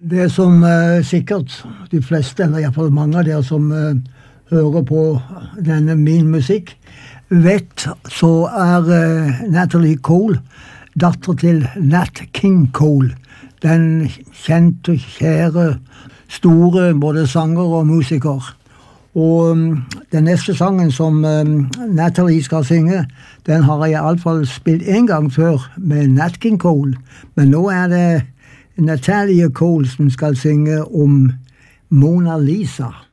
Det som sikkert de fleste, eller i hvert fall mange av dere som hører på denne min musikk, vet, så Natalie Cole datter til Nat King Cole, den kjente, kjære, store både sanger og musiker. Og den neste sangen som Natalie skal synge, den har jeg i alle fall spilt en gang før med Nat King Cole, men nå det Natalie Cole som skal synge om Mona Lisa.